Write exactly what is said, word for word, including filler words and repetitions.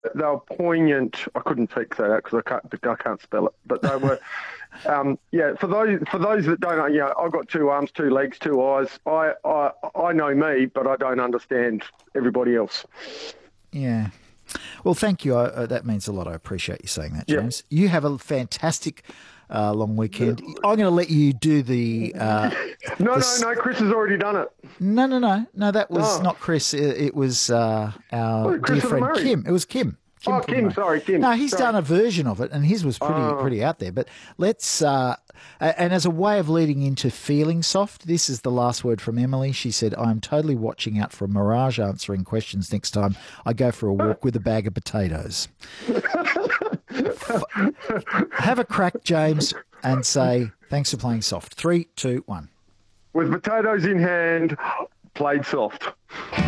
they were poignant. I couldn't fix that out because I can't, I can't spell it. But they were, um, yeah. For those for those that don't know, you know, I've got two arms, two legs, two eyes. I I I know me, but I don't understand everybody else. Yeah. Well, thank you. Uh, that means a lot. I appreciate you saying that, James. Yep. You have a fantastic uh, long weekend. I'm going to let you do the. Uh, no, the no, no. Chris has already done it. No, no, no, no. That was Oh. not Chris. It, it was uh, our Chris dear friend Murray. Kim. It was Kim. Kim oh, from Kim. Murray. Sorry, Kim. No, he's sorry. done a version of it, and his was pretty Oh. pretty out there. But let's. Uh, and as a way of leading into feeling soft, this is the last word from Emily. She said, "I am totally watching out for a mirage answering questions next time I go for a walk with a bag of potatoes." Have a crack, James, and say thanks for playing soft. Three, two, one. With potatoes in hand, played soft.